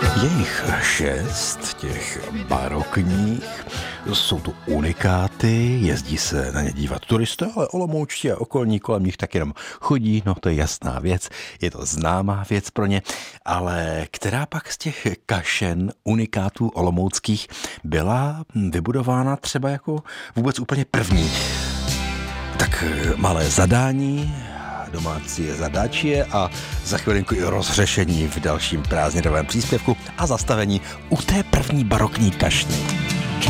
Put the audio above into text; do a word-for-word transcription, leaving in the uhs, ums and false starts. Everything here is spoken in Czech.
Je jich šest, těch barokních, jsou tu unikáty, jezdí se na ně dívat turisté, ale Olomoučtí a okolní kolem nich tak jenom chodí, no to je jasná věc, je to známá věc pro ně, ale která pak z těch kašen unikátů olomouckých byla vybudována třeba jako vůbec úplně první? Tak malé zadání, domácí je zadáčie a za chvilinku i rozřešení v dalším prázdninovém příspěvku a zastavení u té první barokní kašny.